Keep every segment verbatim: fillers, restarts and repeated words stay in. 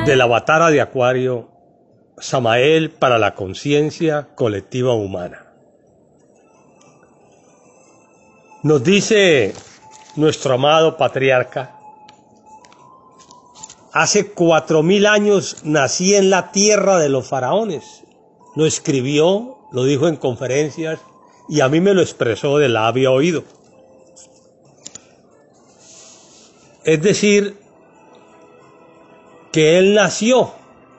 de la batara de Acuario, Samael para la conciencia colectiva humana. Nos dice nuestro amado patriarca: hace cuatro mil años nací en la tierra de los faraones. Lo escribió, lo dijo en conferencias y a mí me lo expresó de labio a oído. Es decir, que él nació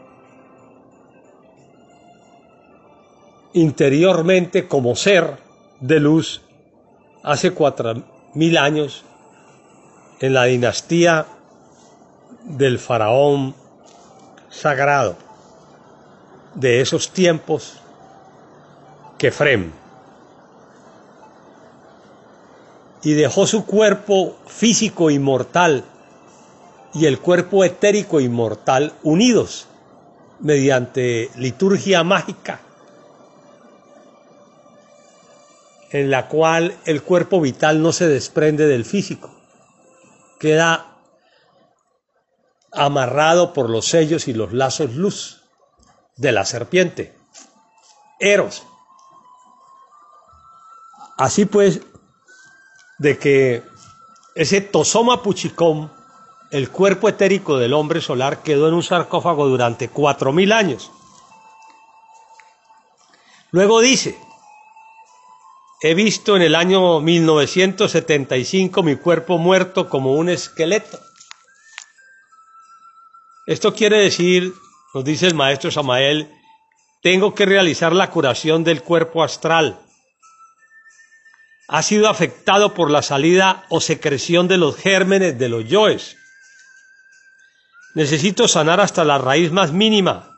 interiormente como ser de luz hace cuatro mil años en la dinastía del faraón sagrado de esos tiempos, Kefrem, y dejó su cuerpo físico inmortal y el cuerpo etérico inmortal unidos mediante liturgia mágica, en la cual el cuerpo vital no se desprende del físico, queda amarrado por los sellos y los lazos luz de la serpiente, Eros. Así pues, de que ese Tosoma Puchicom, el cuerpo etérico del hombre solar, quedó en un sarcófago durante cuatro mil años. Luego dice: he visto en el año mil novecientos setenta y cinco mi cuerpo muerto como un esqueleto. Esto quiere decir, nos dice el maestro Samael, tengo que realizar la curación del cuerpo astral. Ha sido afectado por la salida o secreción de los gérmenes de los yoes. Necesito sanar hasta la raíz más mínima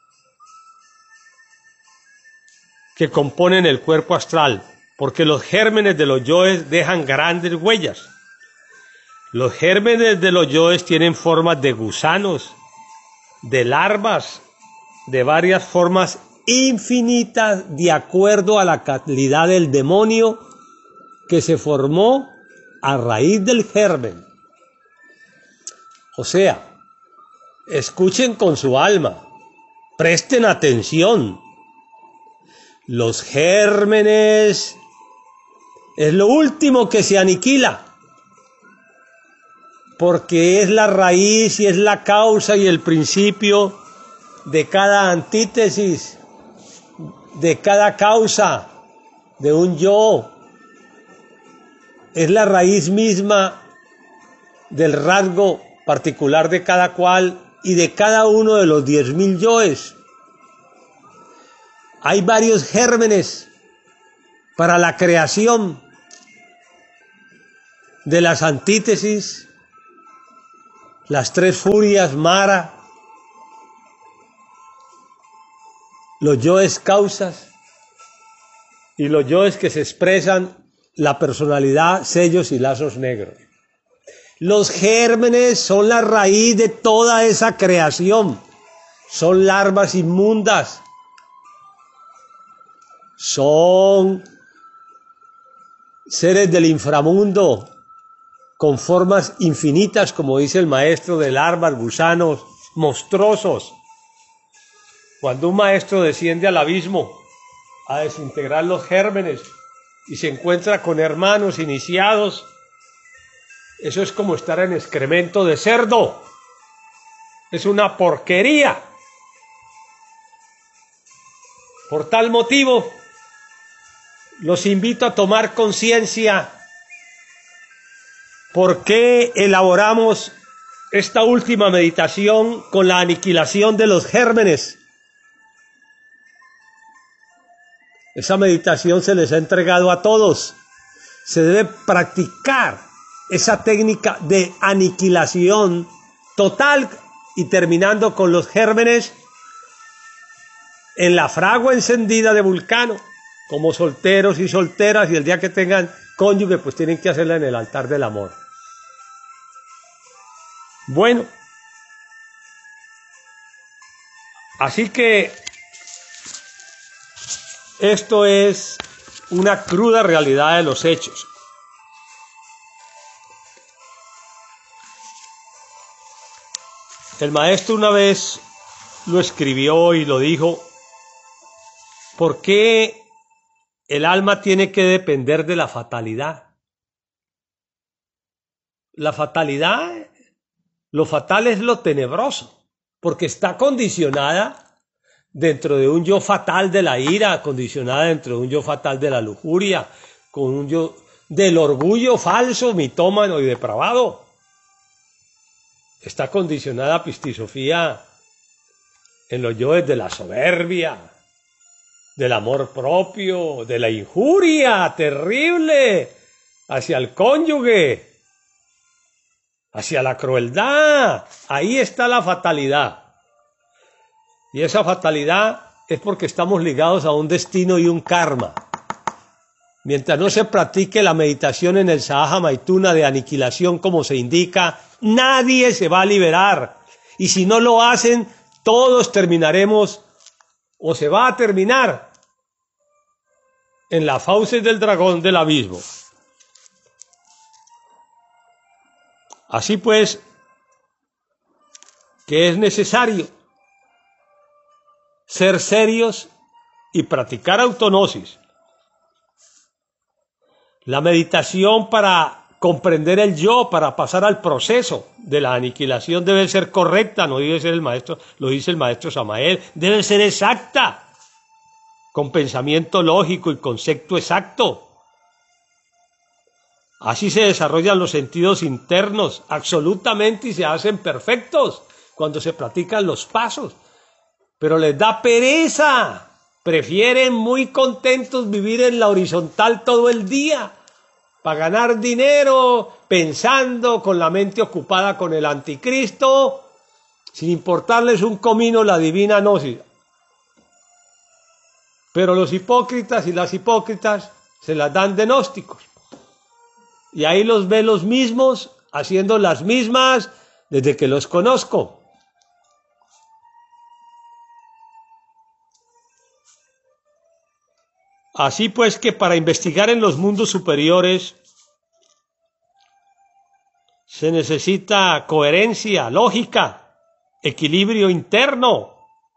que componen el cuerpo astral, porque los gérmenes de los yoes dejan grandes huellas. Los gérmenes de los yoes tienen formas de gusanos, de larvas, de varias formas infinitas de acuerdo a la calidad del demonio que se formó a raíz del germen. O sea, escuchen con su alma, presten atención. Los gérmenes es lo último que se aniquila, porque es la raíz y es la causa y el principio de cada antítesis, de cada causa, de un yo. Es la raíz misma del rasgo particular de cada cual y de cada uno de los diez mil yoes. Hay varios gérmenes para la creación de las antítesis, las tres furias, Mara, los yoes causas y los yoes que se expresan la personalidad, sellos y lazos negros. Los gérmenes son la raíz de toda esa creación, son larvas inmundas, son seres del inframundo con formas infinitas, como dice el maestro, de larvas, gusanos, monstruosos. Cuando un maestro desciende al abismo a desintegrar los gérmenes y se encuentra con hermanos iniciados, eso es como estar en excremento de cerdo. Es una porquería. Por tal motivo, los invito a tomar conciencia por qué elaboramos esta última meditación con la aniquilación de los gérmenes. Esa meditación se les ha entregado a todos. Se debe practicar esa técnica de aniquilación total y terminando con los gérmenes en la fragua encendida de Vulcano, como solteros y solteras, y el día que tengan cónyuge, pues tienen que hacerla en el altar del amor. Bueno, así que esto es una cruda realidad de los hechos. El maestro una vez lo escribió y lo dijo: ¿por qué el alma tiene que depender de la fatalidad? La fatalidad, lo fatal es lo tenebroso, porque está condicionada dentro de un yo fatal de la ira, condicionada dentro de un yo fatal de la lujuria, con un yo del orgullo falso, mitómano y depravado. Está condicionada Pistisofía en los yoes de la soberbia, del amor propio, de la injuria terrible hacia el cónyuge, hacia la crueldad. Ahí está la fatalidad. Y esa fatalidad es porque estamos ligados a un destino y un karma. Mientras no se practique la meditación en el Sahaja Maituna de aniquilación como se indica, nadie se va a liberar. Y si no lo hacen, todos terminaremos, o se va a terminar, en las fauces del dragón del abismo. Así pues, que es necesario ser serios y practicar autognosis. La meditación para comprender el yo, para pasar al proceso de la aniquilación, debe ser correcta, no debe ser el maestro, lo dice el maestro Samael, debe ser exacta, con pensamiento lógico y concepto exacto. Así se desarrollan los sentidos internos absolutamente y se hacen perfectos cuando se practican los pasos. Pero les da pereza, prefieren muy contentos vivir en la horizontal todo el día para ganar dinero, pensando con la mente ocupada con el anticristo, sin importarles un comino la divina gnosis. Pero los hipócritas y las hipócritas se las dan de gnósticos. Y ahí los ve los mismos, haciendo las mismas desde que los conozco. Así pues que para investigar en los mundos superiores se necesita coherencia, lógica, equilibrio interno.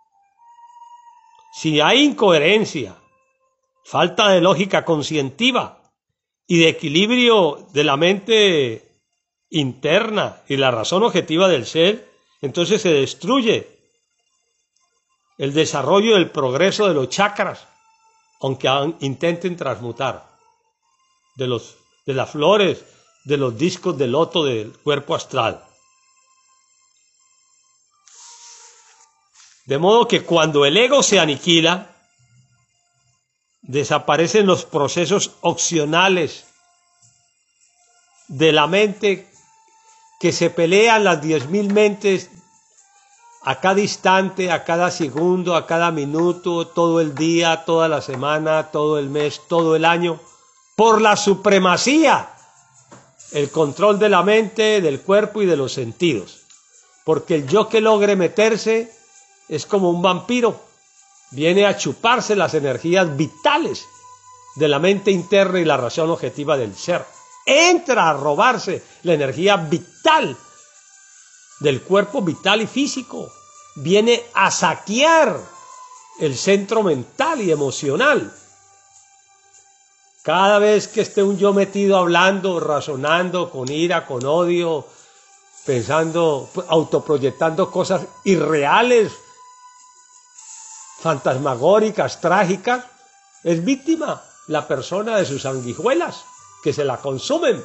Si hay incoherencia, falta de lógica conscientiva y de equilibrio de la mente interna y la razón objetiva del ser, entonces se destruye el desarrollo y el progreso de los chakras, aunque intenten transmutar de, los, de las flores, de los discos de loto del cuerpo astral. De modo que cuando el ego se aniquila, desaparecen los procesos opcionales de la mente que se pelean las diez mil mentes a cada instante, a cada segundo, a cada minuto, todo el día, toda la semana, todo el mes, todo el año, por la supremacía, el control de la mente, del cuerpo y de los sentidos. Porque el yo que logre meterse es como un vampiro, viene a chuparse las energías vitales de la mente interna y la razón objetiva del ser. Entra a robarse la energía vital del cuerpo vital y físico, viene a saquear el centro mental y emocional. Cada vez que esté un yo metido hablando, razonando con ira, con odio, pensando, autoproyectando cosas irreales, fantasmagóricas, trágicas, es víctima la persona de sus sanguijuelas que se la consumen.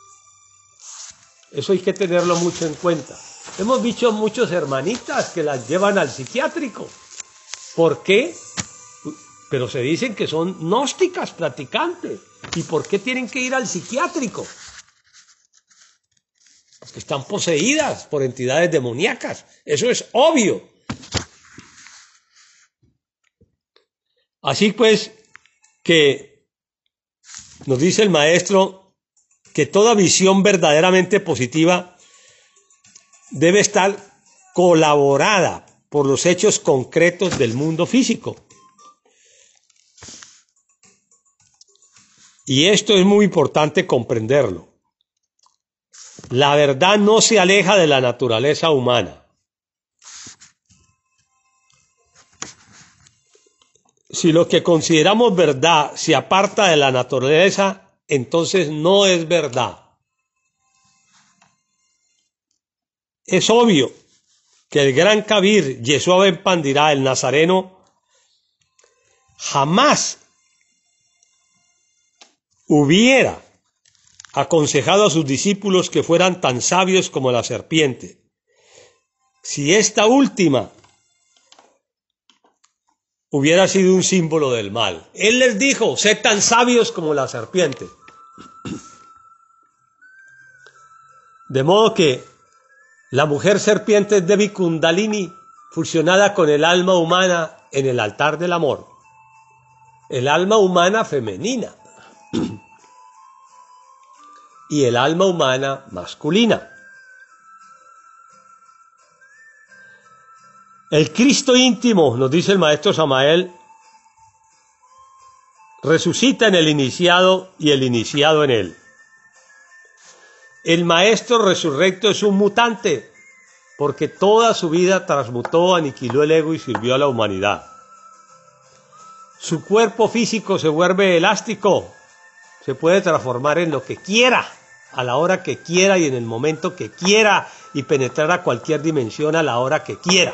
Eso hay que tenerlo mucho en cuenta. Hemos visto muchos hermanitas que las llevan al psiquiátrico. ¿Por qué? Pero se dicen que son gnósticas practicantes. ¿Y por qué tienen que ir al psiquiátrico? Porque están poseídas por entidades demoníacas. Eso es obvio. Así pues, que nos dice el maestro que toda visión verdaderamente positiva debe estar colaborada por los hechos concretos del mundo físico. Y esto es muy importante comprenderlo. La verdad no se aleja de la naturaleza humana. Si lo que consideramos verdad se aparta de la naturaleza, entonces no es verdad. Es obvio que el gran Kabir, Yeshua ben Pandirá, el Nazareno, jamás hubiera aconsejado a sus discípulos que fueran tan sabios como la serpiente, si esta última hubiera sido un símbolo del mal. Él les dijo, sed tan sabios como la serpiente. De modo que la mujer serpiente es Devi Kundalini, fusionada con el alma humana en el altar del amor. El alma humana femenina y el alma humana masculina. El Cristo íntimo, nos dice el maestro Samael, resucita en el iniciado y el iniciado en él. El maestro resurrecto es un mutante, porque toda su vida transmutó, aniquiló el ego y sirvió a la humanidad. Su cuerpo físico se vuelve elástico, se puede transformar en lo que quiera, a la hora que quiera y en el momento que quiera, y penetrar a cualquier dimensión a la hora que quiera.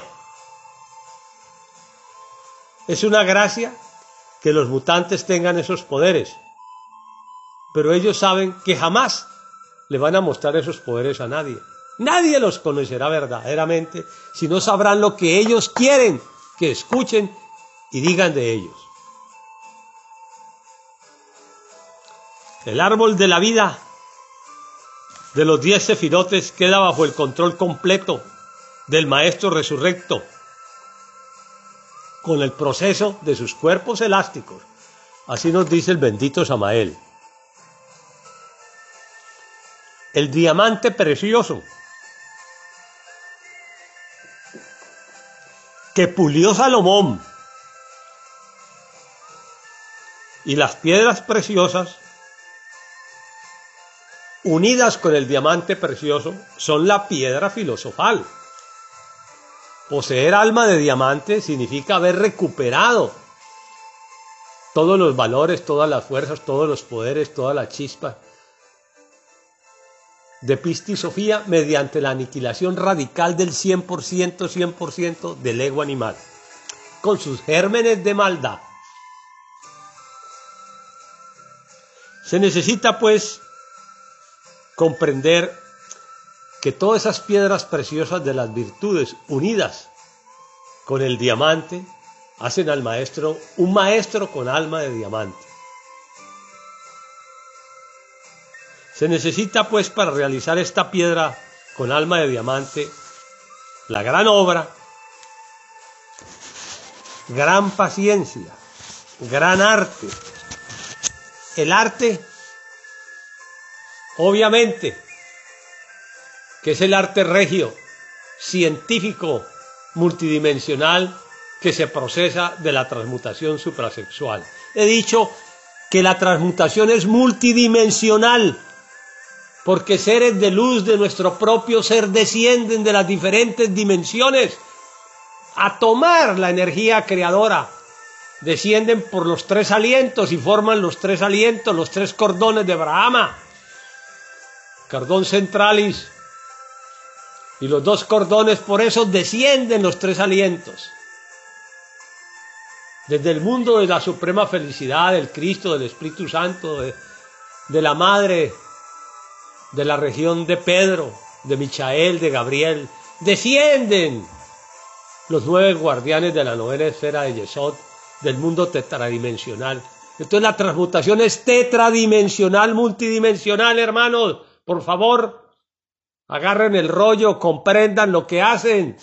Es una gracia que los mutantes tengan esos poderes, pero ellos saben que jamás le van a mostrar esos poderes a nadie. Nadie los conocerá verdaderamente si no sabrán lo que ellos quieren que escuchen y digan de ellos. El árbol de la vida de los diez sefirotes queda bajo el control completo del maestro resurrecto, con el proceso de sus cuerpos elásticos. Así nos dice el bendito Samael. El diamante precioso que pulió Salomón y las piedras preciosas unidas con el diamante precioso son la piedra filosofal. Poseer alma de diamante significa haber recuperado todos los valores, todas las fuerzas, todos los poderes, toda la chispa de Pistis Sofía mediante la aniquilación radical del cien por ciento, cien por ciento del ego animal, con sus gérmenes de maldad. Se necesita, pues, comprender que todas esas piedras preciosas de las virtudes unidas con el diamante hacen al maestro un maestro con alma de diamante. Se necesita, pues, para realizar esta piedra con alma de diamante, la gran obra, gran paciencia, gran arte. El arte, obviamente, que es el arte regio, científico, multidimensional, que se procesa de la transmutación suprasexual. He dicho que la transmutación es multidimensional, porque seres de luz de nuestro propio ser descienden de las diferentes dimensiones a tomar la energía creadora. Descienden por los tres alientos y forman los tres alientos, los tres cordones de Brahma. Cordón centralis y los dos cordones, por eso descienden los tres alientos. Desde el mundo de la suprema felicidad, del Cristo, del Espíritu Santo, de, de la Madre, de la región de Pedro, de Michael, de Gabriel, descienden los nueve guardianes de la novena esfera de Yesod, del mundo tetradimensional. Entonces la transmutación es tetradimensional, multidimensional, hermanos. Por favor, agarren el rollo, comprendan lo que hacen.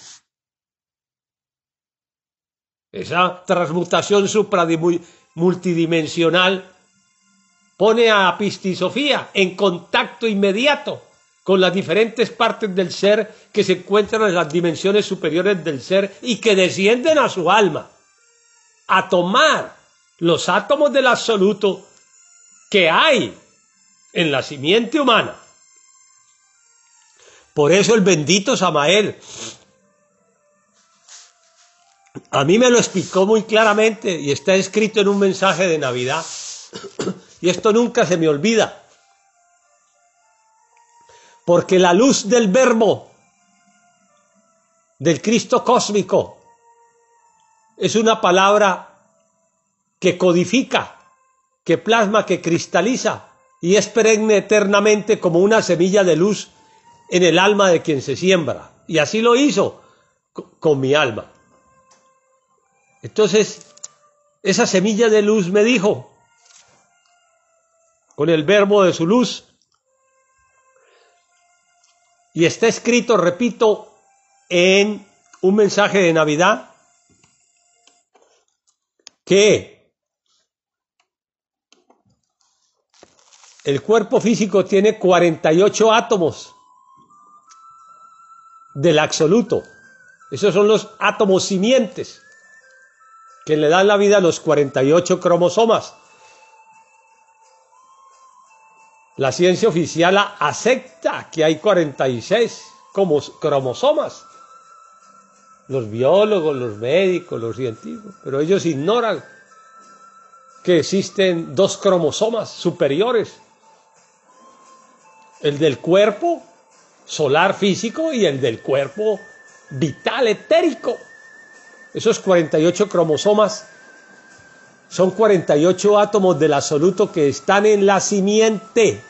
Esa transmutación supramultidimensional pone a Pistisofía en contacto inmediato con las diferentes partes del ser que se encuentran en las dimensiones superiores del ser y que descienden a su alma a tomar los átomos del absoluto que hay en la simiente humana. Por eso el bendito Samael A mí me lo explicó muy claramente y está escrito en un mensaje de Navidad. Y esto nunca se me olvida. Porque la luz del Verbo, del Cristo cósmico, es una palabra que codifica, que plasma, que cristaliza y es perenne eternamente como una semilla de luz en el alma de quien se siembra. Y así lo hizo con mi alma. Entonces, esa semilla de luz me dijo, con el verbo de su luz, y está escrito, repito, en un mensaje de Navidad, que el cuerpo físico tiene cuarenta y ocho átomos del absoluto. Esos son los átomos simientes que le dan la vida a los cuarenta y ocho cromosomas. La ciencia oficial acepta que hay cuarenta y seis cromosomas. Los biólogos, los médicos, los científicos, pero ellos ignoran que existen dos cromosomas superiores. El del cuerpo solar físico y el del cuerpo vital etérico. Esos cuarenta y ocho cromosomas son cuarenta y ocho átomos del absoluto que están en la simiente.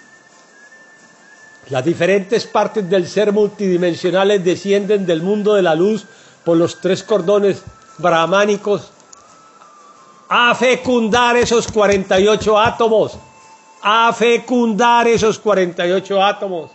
Las diferentes partes del ser multidimensionales descienden del mundo de la luz por los tres cordones brahmánicos a fecundar esos cuarenta y ocho átomos, a fecundar esos cuarenta y ocho átomos.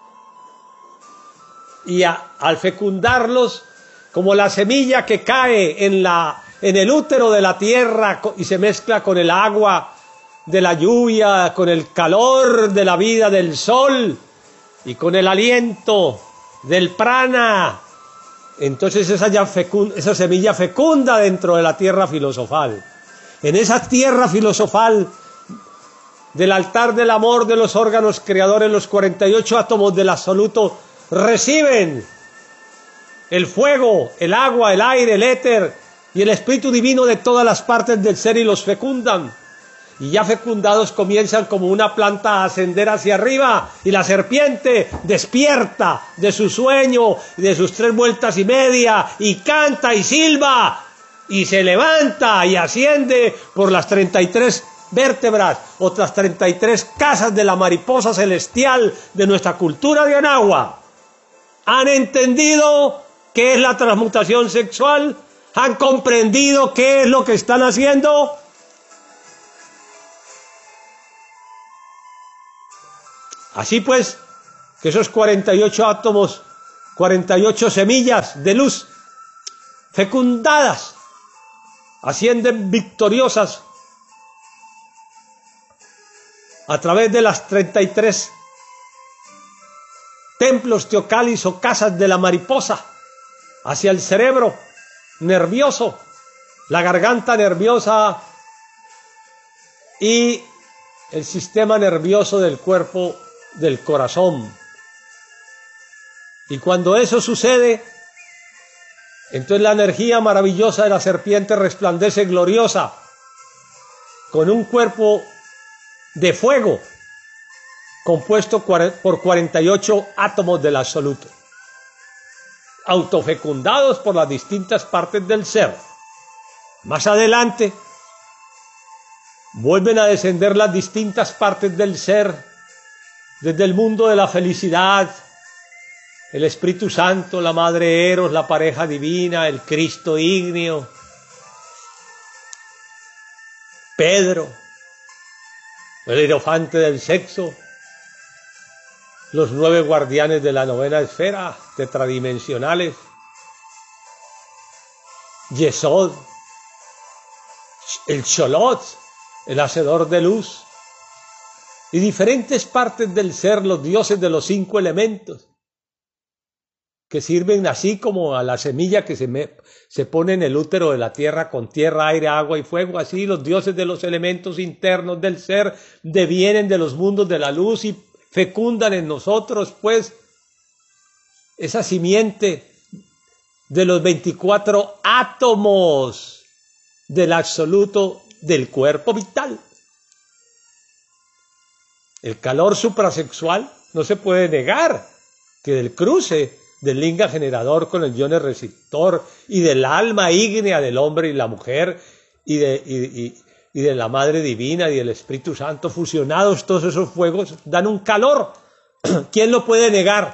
Y a, al fecundarlos, como la semilla que cae en, la, en el útero de la tierra y se mezcla con el agua de la lluvia, con el calor de la vida del sol y con el aliento del prana, entonces esa, ya fecunda, esa semilla fecunda dentro de la tierra filosofal. En esa tierra filosofal del altar del amor de los órganos creadores, los cuarenta y ocho átomos del absoluto reciben el fuego, el agua, el aire, el éter y el espíritu divino de todas las partes del ser y los fecundan. Y ya fecundados comienzan como una planta a ascender hacia arriba y la serpiente despierta de su sueño, de sus tres vueltas y media y canta y silba y se levanta y asciende por las treinta y tres vértebras, otras treinta y tres casas de la mariposa celestial de nuestra cultura de Anagua. ¿Han entendido qué es la transmutación sexual? ¿Han comprendido qué es lo que están haciendo? Así pues, que esos cuarenta y ocho átomos, cuarenta y ocho semillas de luz fecundadas, ascienden victoriosas a través de las treinta y tres templos teocalis o casas de la mariposa, hacia el cerebro nervioso, la garganta nerviosa y el sistema nervioso del cuerpo del corazón. Y cuando eso sucede, entonces la energía maravillosa de la serpiente resplandece gloriosa con un cuerpo de fuego compuesto por cuarenta y ocho átomos del absoluto, autofecundados por las distintas partes del ser. Más adelante vuelven a descender las distintas partes del ser, desde el mundo de la felicidad, el Espíritu Santo, la Madre Eros, la pareja divina, el Cristo ígneo, Pedro, el hierofante del sexo, los nueve guardianes de la novena esfera, tetradimensionales, Yesod, el Sholot, el hacedor de luz, y diferentes partes del ser, los dioses de los cinco elementos, que sirven así como a la semilla que se, me, se pone en el útero de la tierra con tierra, aire, agua y fuego. Así los dioses de los elementos internos del ser devienen de los mundos de la luz y fecundan en nosotros, pues, esa simiente de los veinticuatro átomos del absoluto del cuerpo vital. El calor suprasexual no se puede negar, que del cruce del linga generador con el ion receptor y del alma ígnea del hombre y la mujer y de, y, y, y de la Madre Divina y del Espíritu Santo fusionados, todos esos fuegos dan un calor. ¿Quién lo puede negar?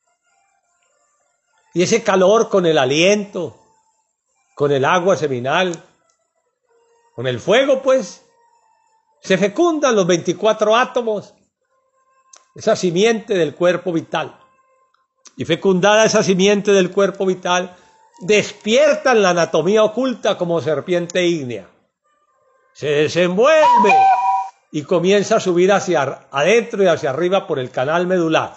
Y ese calor con el aliento, con el agua seminal, con el fuego, pues, se fecundan los veinticuatro átomos, esa simiente del cuerpo vital. Y fecundada esa simiente del cuerpo vital, despiertan la anatomía oculta como serpiente ígnea. Se desenvuelve y comienza a subir hacia adentro y hacia arriba por el canal medular,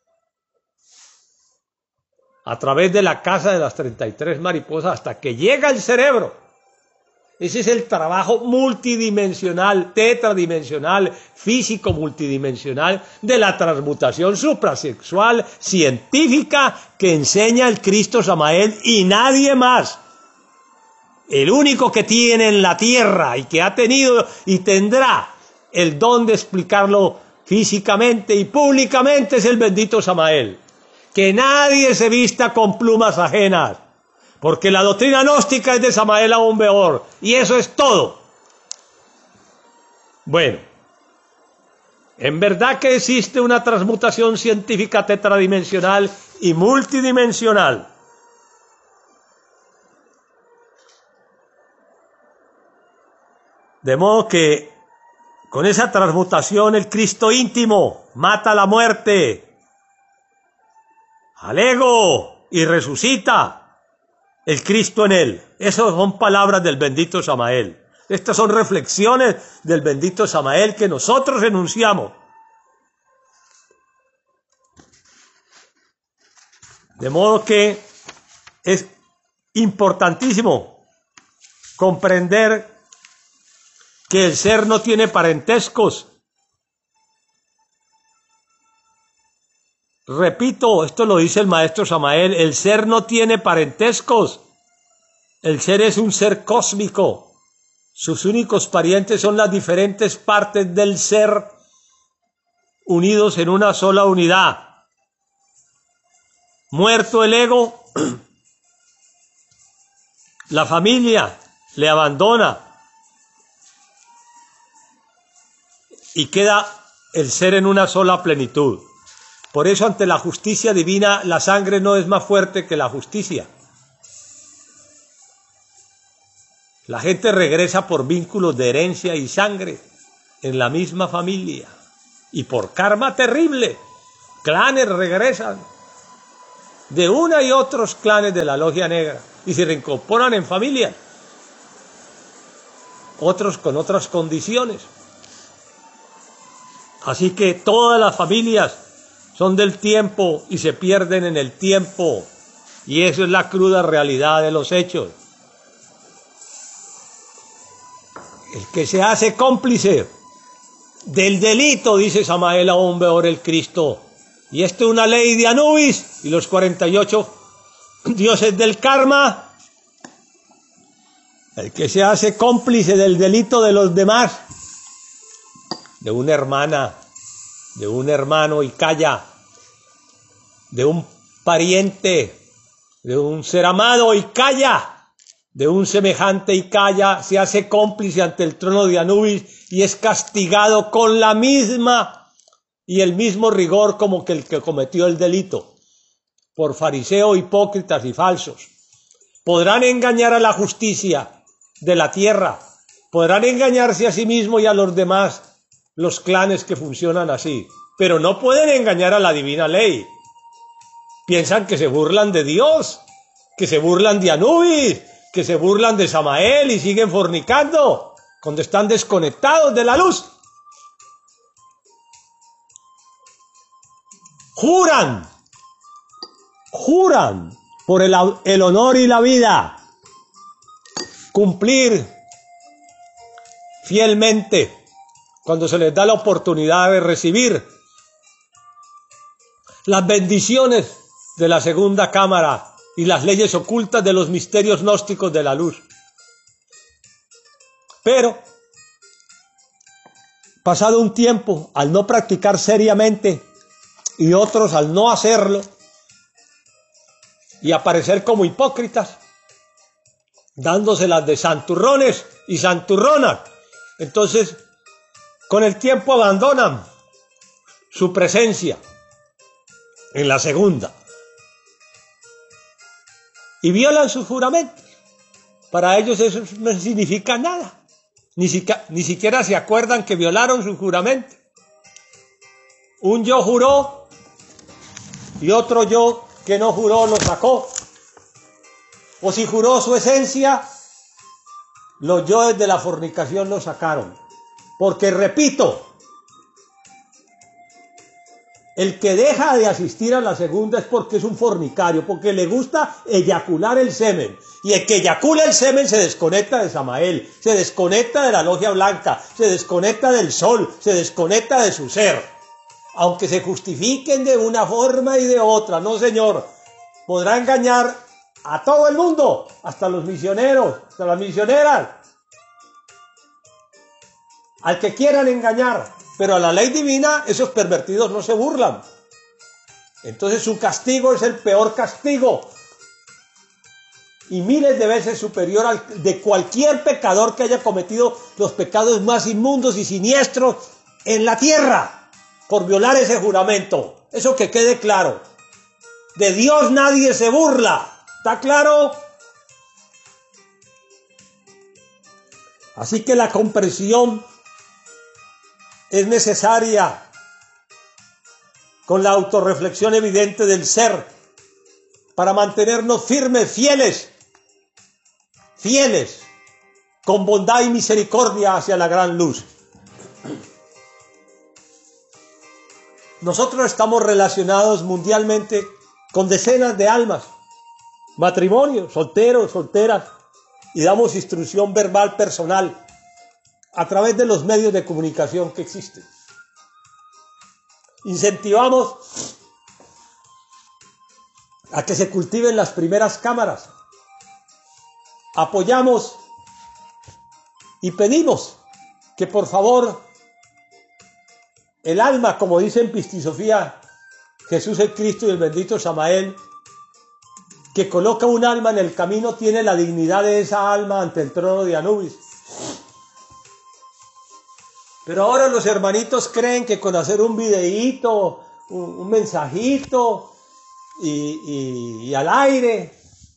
a través de la casa de las treinta y tres mariposas hasta que llega al cerebro. Ese es el trabajo multidimensional, tetradimensional, físico multidimensional de la transmutación suprasexual científica que enseña el Cristo Samael y nadie más. El único que tiene en la tierra y que ha tenido y tendrá el don de explicarlo físicamente y públicamente es el bendito Samael. Que nadie se vista con plumas ajenas, porque la doctrina gnóstica es de Samael aún peor, y eso es todo. Bueno, en verdad que existe una transmutación científica tetradimensional y multidimensional. De modo que con esa transmutación el Cristo íntimo mata la muerte al ego y resucita el Cristo en él. Esas son palabras del bendito Samael. Estas son reflexiones del bendito Samael que nosotros enunciamos. De modo que es importantísimo comprender que el ser no tiene parentescos. Repito, esto lo dice el maestro Samael, el ser no tiene parentescos. El ser es un ser cósmico. Sus únicos parientes son las diferentes partes del ser unidos en una sola unidad. Muerto el ego, la familia le abandona y queda el ser en una sola plenitud. Por eso ante la justicia divina la sangre no es más fuerte que la justicia. La gente regresa por vínculos de herencia y sangre en la misma familia y por karma terrible. Clanes regresan de una y otros clanes de la logia negra y se reincorporan en familias, otros con otras condiciones. Así que todas las familias son del tiempo y se pierden en el tiempo, y eso es la cruda realidad de los hechos. El que se hace cómplice del delito, dice Samael aún peor el Cristo, y esto es una ley de Anubis y los cuarenta y ocho dioses del karma. El que se hace cómplice del delito de los demás, de una hermana, de un hermano y calla, de un pariente, de un ser amado y calla, de un semejante y calla, se hace cómplice ante el trono de Anubis y es castigado con la misma y el mismo rigor como que el que cometió el delito, por fariseo, hipócritas y falsos. Podrán engañar a la justicia de la tierra, podrán engañarse a sí mismos y a los demás, los clanes que funcionan así, pero no pueden engañar a la divina ley. Piensan que se burlan de Dios, que se burlan de Anubis, que se burlan de Samael y siguen fornicando cuando están desconectados de la luz. Juran, juran por el, el honor y la vida, cumplir fielmente cuando se les da la oportunidad de recibir las bendiciones de la segunda cámara y las leyes ocultas de los misterios gnósticos de la luz. Pero, pasado un tiempo, al no practicar seriamente y otros al no hacerlo y aparecer como hipócritas, dándoselas de santurrones y santurronas, entonces con el tiempo abandonan su presencia en la segunda y violan sus juramentos. Para ellos eso no significa nada. Ni, siquiera, ni siquiera se acuerdan que violaron su juramento. Un yo juró y otro yo que no juró lo sacó. O si juró su esencia, los yoes de la fornicación lo sacaron. Porque, repito, el que deja de asistir a la segunda es porque es un fornicario, porque le gusta eyacular el semen. Y el que eyacula el semen se desconecta de Samael, se desconecta de la logia blanca, se desconecta del sol, se desconecta de su ser. Aunque se justifiquen de una forma y de otra, no señor, podrá engañar a todo el mundo, hasta los misioneros, hasta las misioneras, al que quieran engañar. Pero a la ley divina esos pervertidos no se burlan. Entonces su castigo es el peor castigo. Y miles de veces superior al de cualquier pecador que haya cometido los pecados más inmundos y siniestros en la tierra. Por violar ese juramento. Eso que quede claro. De Dios nadie se burla. ¿Está claro? Así que la comprensión es necesaria con la autorreflexión evidente del ser para mantenernos firmes, fieles, fieles, con bondad y misericordia hacia la gran luz. Nosotros estamos relacionados mundialmente con decenas de almas, matrimonios, solteros, solteras, y damos instrucción verbal personal a través de los medios de comunicación que existen. Incentivamos a que se cultiven las primeras cámaras. Apoyamos y pedimos que por favor el alma, como dice en Pistisofía Jesús el Cristo y el bendito Samael, que coloca un alma en el camino, tiene la dignidad de esa alma ante el trono de Anubis. Pero ahora los hermanitos creen que con hacer un videíto, un, un mensajito y, y, y al aire,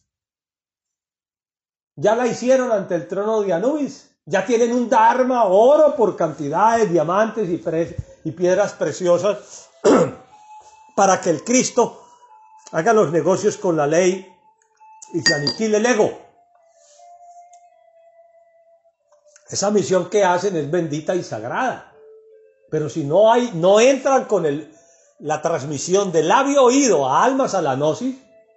ya la hicieron ante el trono de Anubis. Ya tienen un dharma, oro por cantidades, diamantes y, pre, y piedras preciosas para que el Cristo haga los negocios con la ley y se aniquile el ego. Esa misión que hacen es bendita y sagrada. Pero si no hay, no entran con el, la transmisión de labio oído a almas a la gnosis,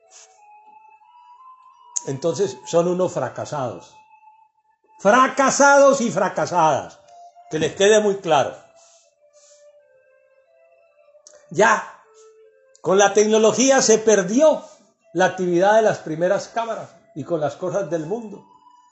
entonces son unos fracasados. Fracasados y fracasadas. Que les quede muy claro. Ya, con la tecnología se perdió la actividad de las primeras cámaras y con las cosas del mundo.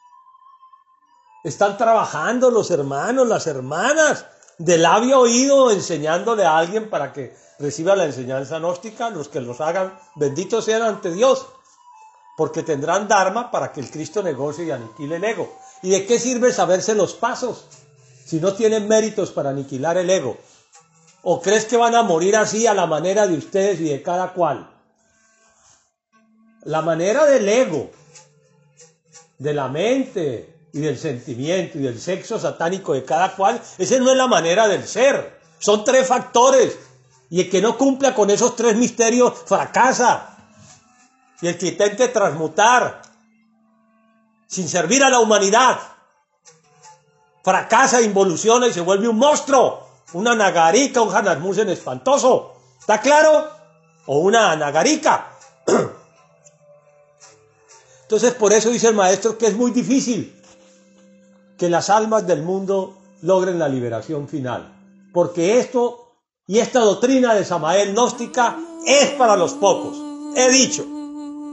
Están trabajando los hermanos, las hermanas, de labio oído, enseñándole a alguien para que reciba la enseñanza gnóstica. Los que los hagan, benditos sean ante Dios, porque tendrán dharma para que el Cristo negocie y aniquile el ego. ¿Y de qué sirve saberse los pasos si no tienen méritos para aniquilar el ego? ¿O crees que van a morir así a la manera de ustedes y de cada cual? La manera del ego, de la mente y del sentimiento y del sexo satánico de cada cual, esa no es la manera del ser. Son tres factores. Y el que no cumpla con esos tres misterios fracasa. Y el que intente transmutar sin servir a la humanidad fracasa, involuciona y se vuelve un monstruo. Una nagarica, un Hanasmusen espantoso. ¿Está claro? O una nagarica. Entonces por eso dice el maestro que es muy difícil que las almas del mundo logren la liberación final. Porque esto y esta doctrina de Samael gnóstica es para los pocos. He dicho.